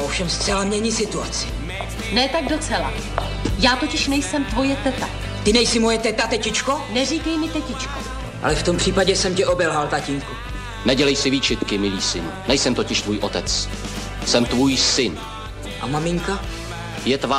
ovšem zcela mění situaci. Ne tak docela. Já totiž nejsem tvoje teta. Ty nejsi moje teta, tetičko? Neříkej mi tetičko. Ale v tom případě jsem tě obelhal, tatínku. Nedělej si výčitky, milý syn. Nejsem totiž tvůj otec. Jsem tvůj syn. A maminka? Je tvá